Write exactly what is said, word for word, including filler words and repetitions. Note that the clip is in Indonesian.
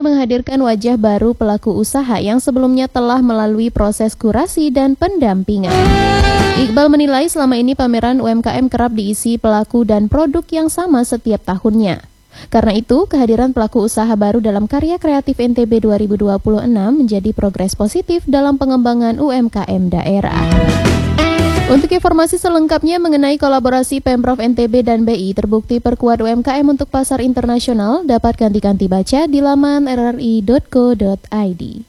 menghadirkan wajah baru pelaku usaha yang sebelumnya telah melalui proses kurasi dan pendampingan. Iqbal menilai selama ini pameran U M K M kerap diisi pelaku dan produk yang sama setiap tahunnya. Karena itu, kehadiran pelaku usaha baru dalam Karya Kreatif N T B dua ribu dua puluh enam menjadi progres positif dalam pengembangan U M K M daerah. Untuk informasi selengkapnya mengenai kolaborasi Pemprov N T B dan B I terbukti perkuat U M K M untuk pasar internasional, dapat ganti-ganti baca di laman r r i dot co dot i d.